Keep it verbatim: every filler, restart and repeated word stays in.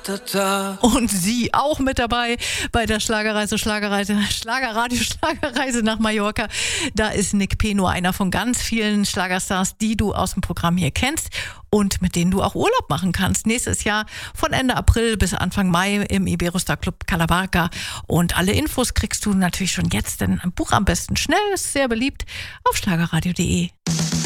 Und sie auch mit dabei bei der Schlagerreise, Schlagerreise, Schlagerradio, Schlagerreise nach Mallorca. Da ist Nick P. nur einer von ganz vielen Schlagerstars, die du aus dem Programm hier kennst und mit denen du auch Urlaub machen kannst. Nächstes Jahr von Ende April bis Anfang Mai im Iberostar Club Calabarca. Und alle Infos kriegst du natürlich schon jetzt, denn ein Buch am besten schnell, ist sehr beliebt, auf schlagerradio punkt de.